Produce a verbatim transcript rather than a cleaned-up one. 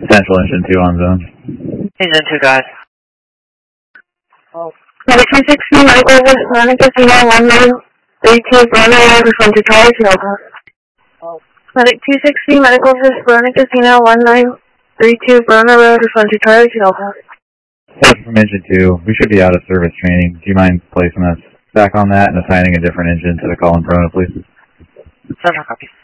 Potential engine two on zone. Engine two, guys. Oh. Medic two sixty, medical Hispanic Casino, one nine three two, Verona Road, respond to Charlie Sierra. Oh. Medic two sixty, medical Hispanic Casino, one nine three two, Verona Road, respond to Charlie Sierra. From engine two, we should be out of service training. Do you mind placing us back on that and assigning a different engine to the call in Verona, please? Central copy.